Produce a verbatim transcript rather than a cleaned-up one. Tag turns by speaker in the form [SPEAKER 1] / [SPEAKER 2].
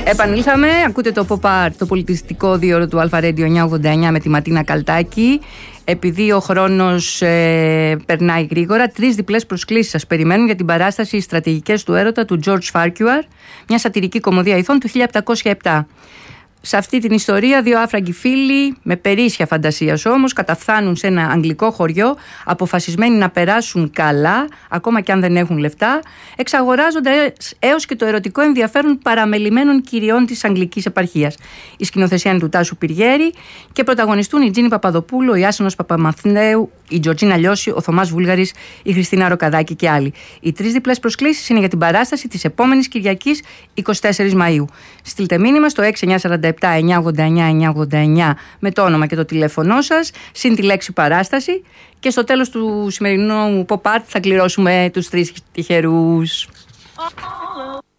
[SPEAKER 1] Επανήλθαμε, ακούτε το Pop Art, το πολιτιστικό δίωρο του Αλφα Radio εννιακόσια ογδόντα εννιά με τη Ματίνα Καλτάκη. Επειδή ο χρόνος ε, περνάει γρήγορα, τρεις διπλές προσκλήσεις σας περιμένουν για την παράσταση «Οι στρατηγικές του έρωτα» του George Farquhar, μια σατιρική κομμωδία ηθών του χίλια επτακόσια επτά. Σε αυτή την ιστορία, δύο άφραγγοι φίλοι, με περίσσια φαντασίας όμως, καταφθάνουν σε ένα αγγλικό χωριό, αποφασισμένοι να περάσουν καλά, ακόμα και αν δεν έχουν λεφτά, εξαγοράζοντας έως και το ερωτικό ενδιαφέρον παραμελημένων κυριών της αγγλικής επαρχίας. Η σκηνοθεσία είναι του Τάσου Πυριέρη και πρωταγωνιστούν η Τζίνη Παπαδοπούλου, η Άσονος Παπαμαθνέου, η Τζορτζίνα Λιώση, ο Θωμάς Βούλγαρης, η Χριστίνα Ροκαδάκη και άλλοι. Οι τρεις διπλές προσκλήσεις είναι για την παράσταση της επόμενης Κυριακής, εικοστή τέταρτη Μαΐου. Στείλτε μήνυμα στο έξι εννιά τέσσερα επτά εννιακόσια ογδόντα εννιά εννιακόσια ογδόντα εννιά με το όνομα και το τηλέφωνό σας, συν τη λέξη παράσταση, και στο τέλος του σημερινού Pop Art θα κληρώσουμε τους τρεις τυχερούς.